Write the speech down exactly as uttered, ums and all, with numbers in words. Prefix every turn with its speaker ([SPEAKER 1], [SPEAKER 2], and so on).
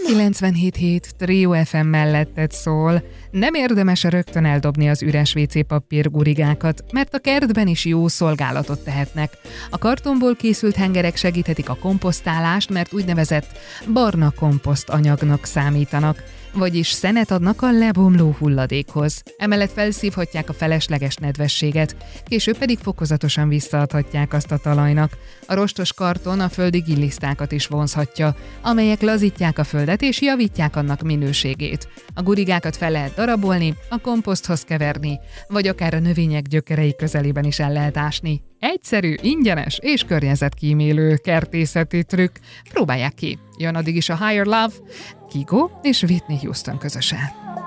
[SPEAKER 1] kilencvenhét hét Trio ef em melletted szól. Nem érdemes rögtön eldobni az üres vé cé papír gurigákat, mert a kertben is jó szolgálatot tehetnek. A kartonból készült hengerek segíthetik a komposztálást, mert úgynevezett barna komposzt anyagnak számítanak, vagyis szenet adnak a lebomló hulladékhoz. Emellett felszívhatják a felesleges nedvességet, később pedig fokozatosan visszaadhatják azt a talajnak. A rostos karton a földi gillisztákat is vonzhatja, amelyek lazítják a földet és javítják annak minőségét. A gurigákat fel lehet darabolni, a komposzthoz keverni, vagy akár a növények gyökerei közelében is el lehet ásni. Egyszerű, ingyenes és környezetkímélő kertészeti trükk. Próbálják ki. Jön addig is a Higher Love, Kygo és Whitney Houston közösen.